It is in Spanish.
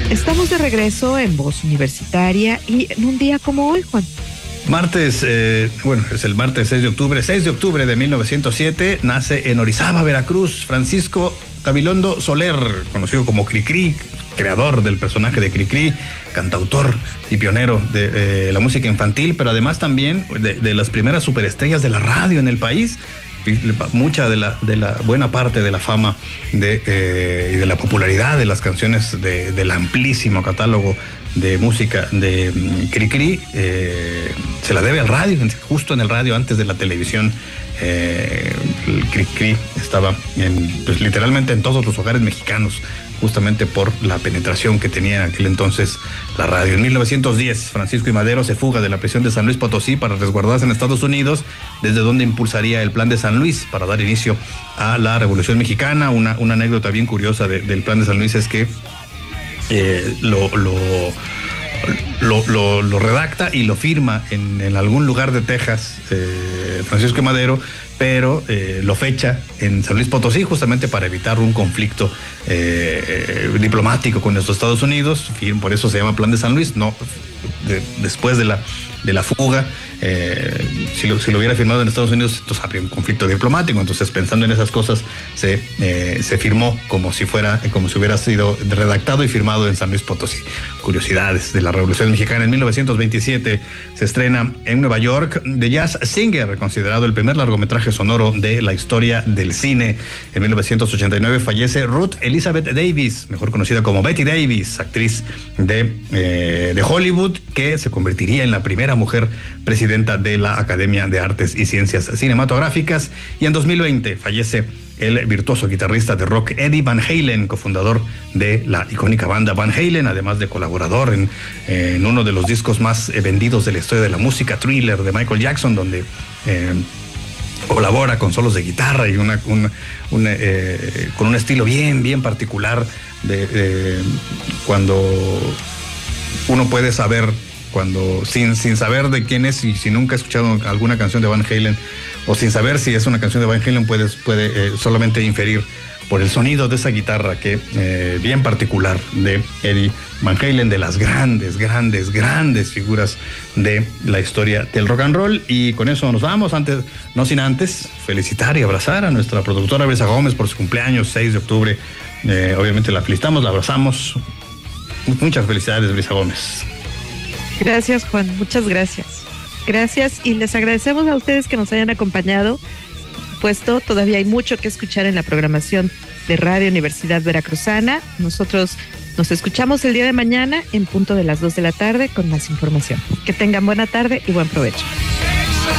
Estamos de regreso en Voz Universitaria y en un día como hoy, Juan. Martes, es el martes 6 de octubre de 1907, nace en Orizaba, Veracruz, Francisco Gabilondo Soler, conocido como Cricri, creador del personaje de Cricri, cantautor y pionero de la música infantil, pero además también de las primeras superestrellas de la radio en el país. Mucha de la buena parte de la fama y de la popularidad de las canciones del amplísimo catálogo de música de Cricri se la debe al radio, justo en el radio antes de la televisión. El Cricri estaba literalmente en todos los hogares mexicanos, justamente por la penetración que tenía en aquel entonces la radio. En 1910, Francisco I. Madero se fuga de la prisión de San Luis Potosí para resguardarse en Estados Unidos, desde donde impulsaría el Plan de San Luis para dar inicio a la Revolución Mexicana. Una anécdota bien curiosa del Plan de San Luis es que lo redacta y lo firma en algún lugar de Texas, Francisco I. Madero, pero lo fecha en San Luis Potosí justamente para evitar un conflicto diplomático con los Estados Unidos. Por eso se llama Plan de San Luis. No, después de la fuga, si lo hubiera firmado en Estados Unidos, entonces habría un conflicto diplomático. Entonces, pensando en esas cosas, se firmó como si hubiera sido redactado y firmado en San Luis Potosí. Curiosidades de la Revolución Mexicana. En 1927 se estrena en Nueva York The Jazz Singer, considerado el primer largometraje sonoro de la historia del cine. En 1989 fallece Ruth Elizabeth Davis, mejor conocida como Betty Davis, actriz de Hollywood, que se convertiría en la primera mujer presidenta de la Academia de Artes y Ciencias Cinematográficas. Y en 2020 fallece el virtuoso guitarrista de rock Eddie Van Halen, cofundador de la icónica banda Van Halen, además de colaborador en uno de los discos más vendidos de la historia de la música, Thriller, de Michael Jackson, donde colabora con solos de guitarra y con un estilo bien particular cuando uede puede saber, sin saber de quién es, y si nunca has escuchado alguna canción de Van Halen, o sin saber si es una canción de Van Halen, puede solamente inferir por el sonido de esa guitarra bien particular de Eddie Van Halen, de las grandes figuras de la historia del rock and roll. Y con eso nos vamos, no sin antes felicitar y abrazar a nuestra productora Brisa Gómez por su cumpleaños, 6 de octubre. Obviamente la felicitamos, la abrazamos. Muchas felicidades, Brisa Gómez. Gracias, Juan, muchas gracias. Gracias, y les agradecemos a ustedes que nos hayan acompañado. Puesto, todavía hay mucho que escuchar en la programación de Radio Universidad Veracruzana. Nosotros nos escuchamos el día de mañana en punto de las 2 de la tarde con más información. Que tengan buena tarde y buen provecho.